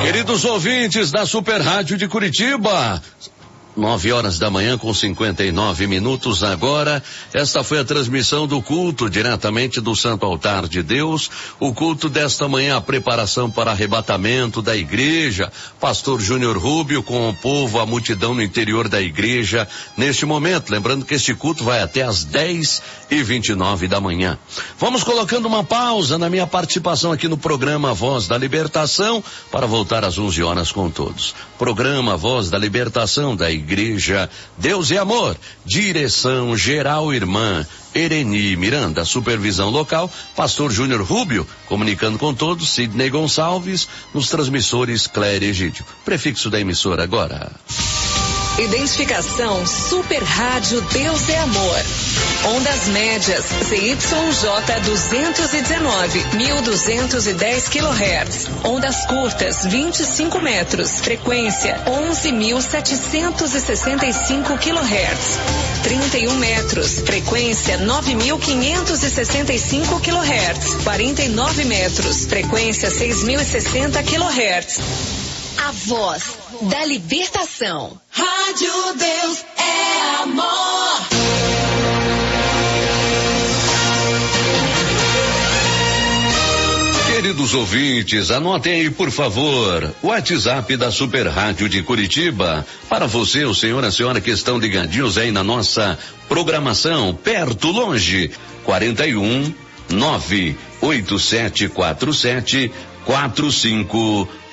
Queridos ouvintes da Super Rádio de Curitiba, 9h da manhã com 59 minutos agora. Esta foi a transmissão do culto diretamente do Santo Altar de Deus. O culto desta manhã, a preparação para arrebatamento da igreja. Pastor Júnior Rubio com o povo, a multidão no interior da igreja neste momento. Lembrando que este culto vai até às 10h29 da manhã. Vamos colocando uma pausa na minha participação aqui no programa Voz da Libertação para voltar às 11h com todos. Programa Voz da Libertação da Igreja Deus e Amor, direção geral irmã Ereni Miranda, supervisão local, pastor Júnior Rubio, comunicando com todos, Sidney Gonçalves, nos transmissores Cléria Egídio. Prefixo da emissora agora. Identificação Super Rádio Deus é Amor. Ondas médias ZYJ 219, 1210 kHz. Ondas curtas 25 metros. Frequência 11.765 kHz. 31 metros. Frequência 9.565 kHz. 49 metros. Frequência 6.060 kHz. A voz da libertação. Rádio Deus é Amor. Queridos ouvintes, anotem aí, por favor, o WhatsApp da Super Rádio de Curitiba. Para você, o senhor e a senhora que estão ligadinhos aí na nossa programação, perto, longe, 41 98747 4513.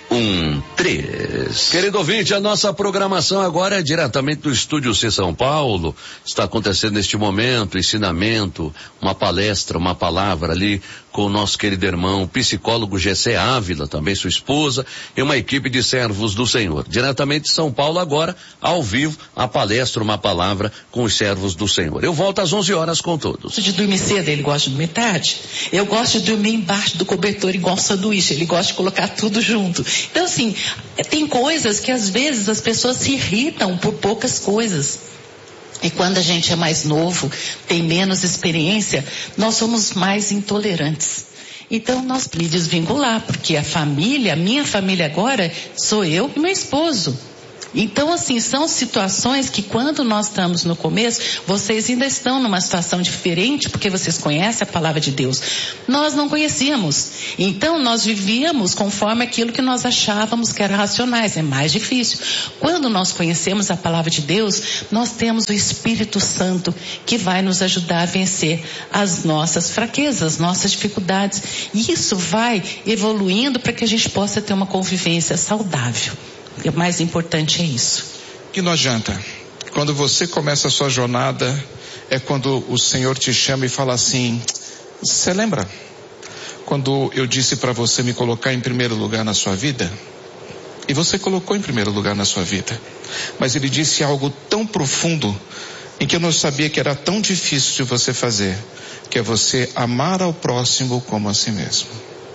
Querido ouvinte, a nossa programação agora é diretamente do Estúdio C São Paulo. Está acontecendo neste momento, ensinamento, uma palestra, uma palavra ali com o nosso querido irmão psicólogo Gessé Ávila, também sua esposa, e uma equipe de servos do Senhor. Diretamente de São Paulo agora, ao vivo, a palestra, uma palavra com os servos do Senhor. Eu volto às 11h com todos. De dormir cedo, ele gosta de dormir tarde. Eu gosto de dormir embaixo do cobertor igual um sanduíche, ele gosta de colocar tudo junto. Então, assim, tem coisas que às vezes as pessoas se irritam por poucas coisas. E quando a gente é mais novo, tem menos experiência, nós somos mais intolerantes. Então, nós podemos desvincular, porque a minha família agora, sou eu e meu esposo. Então, assim, são situações que quando nós estamos no começo, vocês ainda estão numa situação diferente, porque vocês conhecem a palavra de Deus. Nós não conhecíamos. Então, nós vivíamos conforme aquilo que nós achávamos que era racionais. É mais difícil. Quando nós conhecemos a palavra de Deus, nós temos o Espírito Santo que vai nos ajudar a vencer as nossas fraquezas, as nossas dificuldades. E isso vai evoluindo para que a gente possa ter uma convivência saudável. O mais importante é isso. Que não adianta. Quando você começa a sua jornada, é quando o Senhor te chama e fala assim: você lembra quando eu disse para você me colocar em primeiro lugar na sua vida? E você colocou em primeiro lugar na sua vida. Mas ele disse algo tão profundo, em que eu não sabia que era tão difícil de você fazer, que é você amar ao próximo como a si mesmo.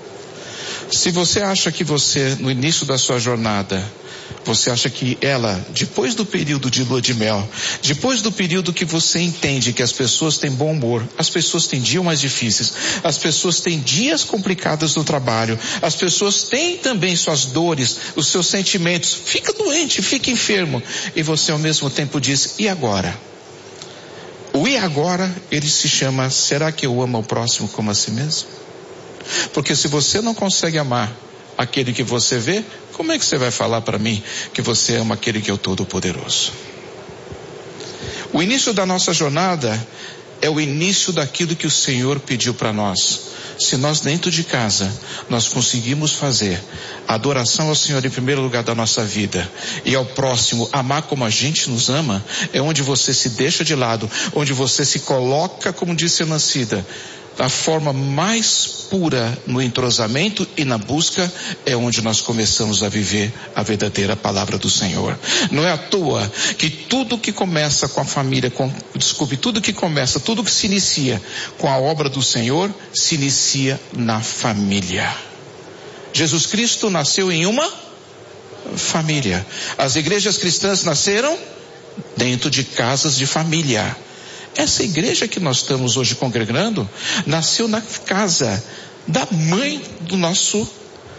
Se você acha que você, no início da sua jornada, você acha que ela, depois do período de lua de mel, depois do período que você entende que as pessoas têm bom humor, as pessoas têm dias mais difíceis, as pessoas têm dias complicados no trabalho, as pessoas têm também suas dores, os seus sentimentos, fica doente, fica enfermo, e você ao mesmo tempo diz: e agora? O e agora, ele se chama: será que eu amo ao próximo como a si mesmo? Porque se você não consegue amar aquele que você vê, como é que você vai falar para mim que você ama aquele que é o Todo-Poderoso? O início da nossa jornada é o início daquilo que o Senhor pediu para nós. Se nós dentro de casa, nós conseguimos fazer a adoração ao Senhor em primeiro lugar da nossa vida, e ao próximo amar como a gente nos ama, é onde você se deixa de lado, onde você se coloca, como disse a Nancida, a forma mais pura no entrosamento e na busca, é onde nós começamos a viver a verdadeira palavra do Senhor. Não é à toa que tudo que começa com a família, tudo que se inicia com a obra do Senhor, se inicia na família. Jesus Cristo nasceu em uma família. As igrejas cristãs nasceram dentro de casas de família. Essa igreja que nós estamos hoje congregando, nasceu na casa da mãe do nosso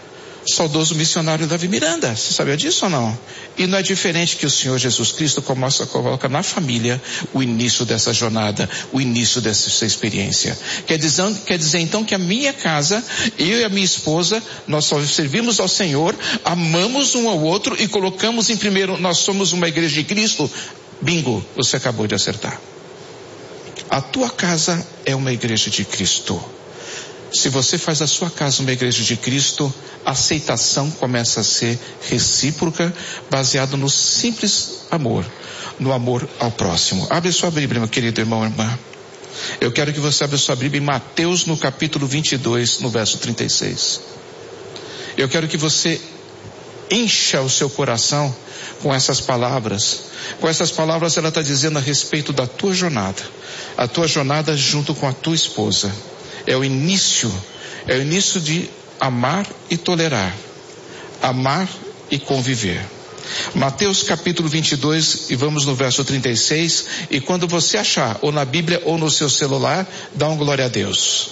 saudoso missionário Davi Miranda. Você sabia disso ou não? E não é diferente que o Senhor Jesus Cristo coloca na família o início dessa jornada, o início dessa experiência. Quer dizer então que a minha casa, eu e a minha esposa, nós só servimos ao Senhor, amamos um ao outro e colocamos em primeiro, nós somos uma igreja de Cristo. Bingo, você acabou de acertar. A tua casa é uma igreja de Cristo. Se você faz a sua casa uma igreja de Cristo, a aceitação começa a ser recíproca, baseado no simples amor, no amor ao próximo. Abre sua Bíblia, meu querido irmão e irmã. Eu quero que você abra sua Bíblia em Mateus, no capítulo 22, no verso 36. Eu quero que você encha o seu coração com essas palavras. Com essas palavras ela está dizendo a respeito da tua jornada. A tua jornada junto com a tua esposa. É o início de amar e tolerar, amar e conviver. Mateus capítulo 22 e vamos no verso 36, e quando você achar, ou na Bíblia ou no seu celular, dá um glória a Deus.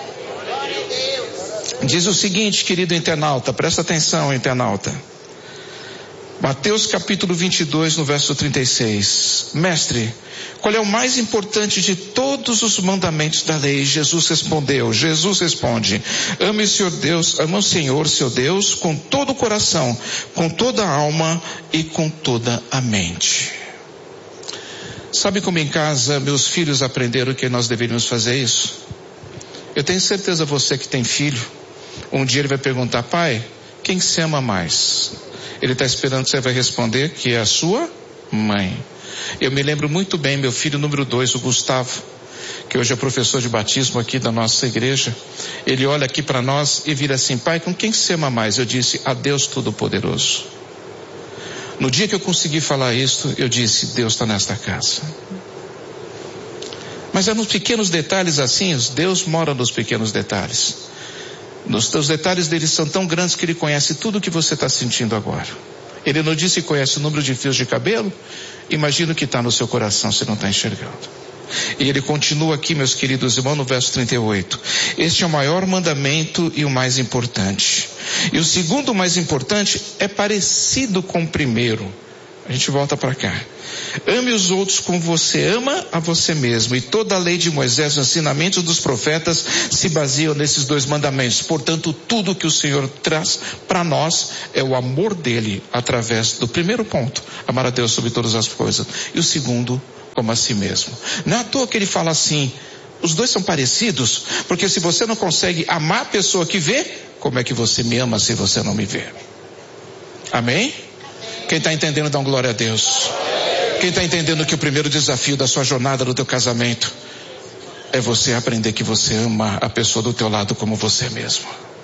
Diz o seguinte, querido internauta, presta atenção, internauta. Mateus capítulo 22 no verso 36. Mestre, qual é o mais importante de todos os mandamentos da lei? Jesus responde, ame o Senhor seu Deus com todo o coração, com toda a alma e com toda a mente. Sabe como em casa meus filhos aprenderam que nós deveríamos fazer isso? Eu tenho certeza, você que tem filho, um dia ele vai perguntar, pai, quem se ama mais? Ele está esperando que você vai responder que é a sua mãe. Eu me lembro muito bem, meu filho número 2, o Gustavo, que hoje é professor de batismo aqui da nossa igreja. Ele olha aqui para nós e vira assim, pai, com quem se ama mais? Eu disse, a Deus Todo-Poderoso. No dia que eu consegui falar isso, eu disse, Deus está nesta casa. Mas é nos pequenos detalhes assim, Deus mora nos pequenos detalhes. Os detalhes dele são tão grandes que ele conhece tudo o que você está sentindo agora. Ele não disse que conhece o número de fios de cabelo? Imagina o que está no seu coração, você não está enxergando. E ele continua aqui, meus queridos irmãos, no verso 38. Este é o maior mandamento e o mais importante. E o segundo mais importante é parecido com o primeiro. A gente volta para cá. Ame os outros como você ama a você mesmo. E toda a lei de Moisés, os ensinamentos dos profetas se baseiam nesses dois mandamentos. Portanto, tudo que o Senhor traz para nós é o amor dele através do primeiro ponto, amar a Deus sobre todas as coisas. E o segundo, como a si mesmo. Não é à toa que ele fala assim, os dois são parecidos, porque se você não consegue amar a pessoa que vê, como é que você me ama se você não me vê? Amém? Quem está entendendo, dá um glória a Deus. Quem está entendendo que o primeiro desafio da sua jornada no teu casamento é você aprender que você ama a pessoa do teu lado como você mesmo.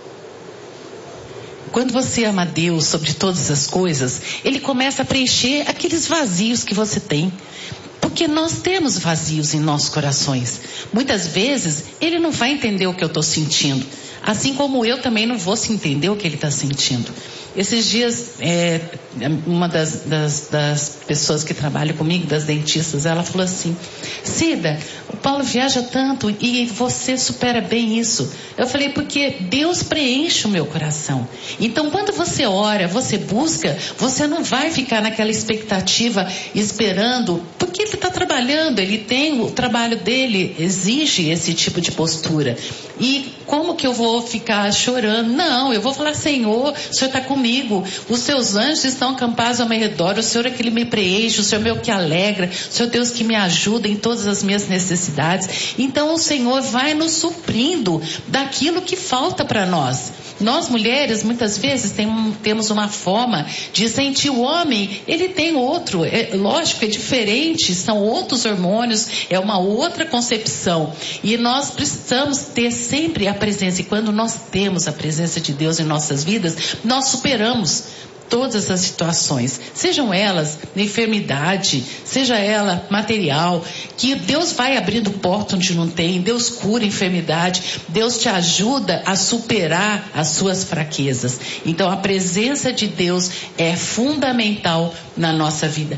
Quando você ama Deus sobre todas as coisas, Ele começa a preencher aqueles vazios que você tem. Porque nós temos vazios em nossos corações. Muitas vezes, Ele não vai entender o que eu estou sentindo. Assim como eu também não vou se entender o que Ele está sentindo. Esses dias, uma das pessoas que trabalham comigo, das dentistas, ela falou assim, Cida, o Paulo viaja tanto e você supera bem isso. Eu falei, porque Deus preenche o meu coração. Então, quando você ora, você busca, você não vai ficar naquela expectativa, esperando, porque Ele está trabalhando, Ele tem o trabalho dele, exige esse tipo de postura. E como que eu vou ficar chorando? Não, eu vou falar, Senhor, o Senhor está comigo, os seus anjos estão acampados ao meu redor, o Senhor é que me preenche, o Senhor é meu que alegra, o Senhor é Deus que me ajuda em todas as minhas necessidades. Então o Senhor vai nos suprindo daquilo que falta para nós. Nós mulheres muitas vezes temos uma forma de sentir o homem, ele tem outro, lógico, é diferente, são outros hormônios, é uma outra concepção. E nós precisamos ter sempre a presença, e quando nós temos a presença de Deus em nossas vidas, nós superamos todas as situações, sejam elas enfermidade, seja ela material, que Deus vai abrindo porta onde não tem, Deus cura a enfermidade, Deus te ajuda a superar as suas fraquezas. Então a presença de Deus é fundamental na nossa vida. Como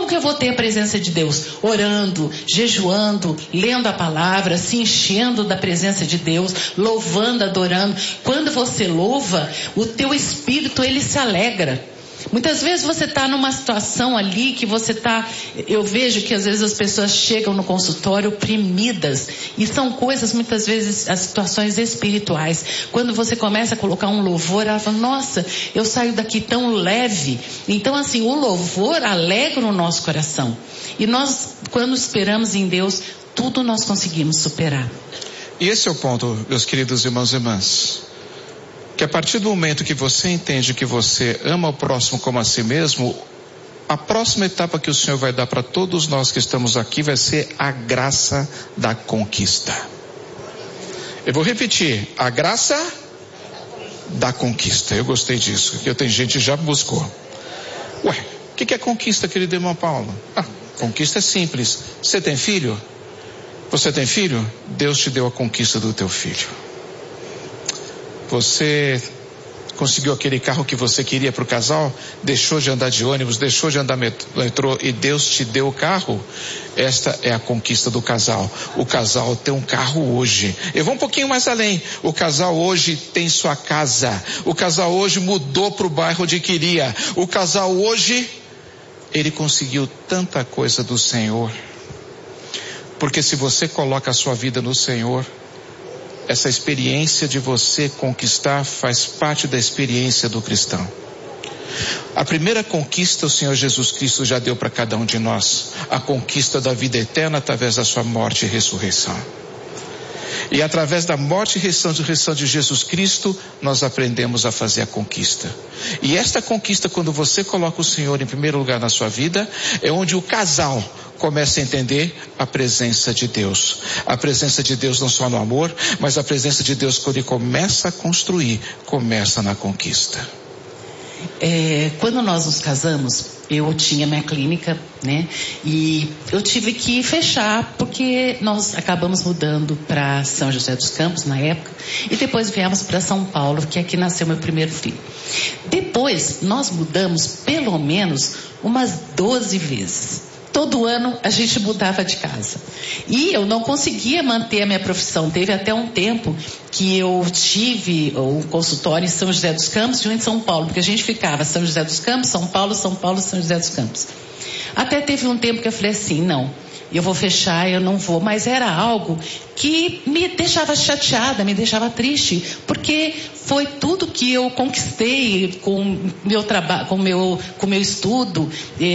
Como que eu vou ter a presença de Deus? Orando, jejuando, lendo a palavra, se enchendo da presença de Deus, louvando, adorando. Quando você louva, o teu espírito, ele se alegra. Muitas vezes você está numa situação ali que você está... Eu vejo que às vezes as pessoas chegam no consultório oprimidas. E são coisas, muitas vezes, as situações espirituais. Quando você começa a colocar um louvor, ela fala, nossa, eu saio daqui tão leve. Então, assim, o louvor alegra o nosso coração. E nós, quando esperamos em Deus, tudo nós conseguimos superar. E esse é o ponto, meus queridos irmãos e irmãs. Que a partir do momento que você entende que você ama o próximo como a si mesmo, a próxima etapa que o Senhor vai dar para todos nós que estamos aqui vai ser a graça da conquista. Eu vou repetir, a graça da conquista. Eu gostei disso, porque tem gente que já buscou. Ué, o que é conquista, querido irmão Paulo? Conquista é simples. Você tem filho? Você tem filho? Deus te deu a conquista do teu filho. Você conseguiu aquele carro que você queria para o casal, deixou de andar de ônibus, deixou de andar metrô e Deus te deu o carro. Esta é a conquista do casal. O casal tem um carro hoje. Eu vou um pouquinho mais além. O casal hoje tem sua casa. O casal hoje mudou para o bairro onde queria. O casal hoje, ele conseguiu tanta coisa do Senhor. Porque se você coloca a sua vida no Senhor, essa experiência de você conquistar faz parte da experiência do cristão. A primeira conquista o Senhor Jesus Cristo já deu para cada um de nós. A conquista da vida eterna através da sua morte e ressurreição. E através da morte e ressurreição de Jesus Cristo, nós aprendemos a fazer a conquista. E esta conquista, quando você coloca o Senhor em primeiro lugar na sua vida, é onde o casal começa a entender a presença de Deus. A presença de Deus não só no amor, mas a presença de Deus quando ele começa a construir, começa na conquista. Quando nós nos casamos, eu tinha minha clínica, né? E eu tive que fechar porque nós acabamos mudando para São José dos Campos na época e depois viemos para São Paulo, que aqui nasceu meu primeiro filho. Depois nós mudamos pelo menos umas 12 vezes. Todo ano a gente mudava de casa. E eu não conseguia manter a minha profissão. Teve até um tempo que eu tive um consultório em São José dos Campos e um em São Paulo. Porque a gente ficava São José dos Campos, São Paulo, São Paulo, São José dos Campos. Até teve um tempo que eu falei assim, não, eu vou fechar, eu não vou. Mas era algo que me deixava chateada, me deixava triste. Porque foi tudo que eu conquistei com meu trabalho, com meu estudo.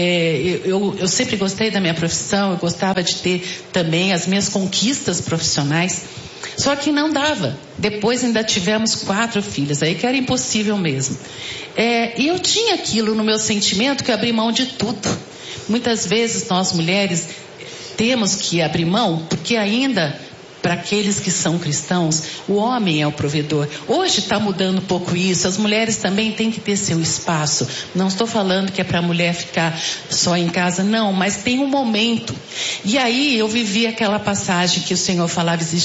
Eu sempre gostei da minha profissão, eu gostava de ter também as minhas conquistas profissionais. Só que não dava. Depois ainda tivemos 4 filhas, aí que era impossível mesmo. E eu tinha aquilo no meu sentimento que eu abri mão de tudo. Muitas vezes nós mulheres temos que abrir mão, porque ainda, para aqueles que são cristãos, o homem é o provedor. Hoje está mudando um pouco isso, as mulheres também têm que ter seu espaço. Não estou falando que é para a mulher ficar só em casa, não, mas tem um momento. E aí eu vivi aquela passagem que o Senhor falava,